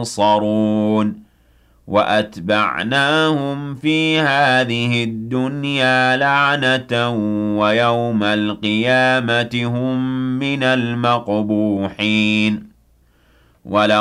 يُبْصَرُونَ وَأَتْبَعْنَاهُمْ فِي هَٰذِهِ الدُّنْيَا لَعْنَةً وَيَوْمَ الْقِيَامَةِ هُم مِّنَ الْمَقْبُوحِينَ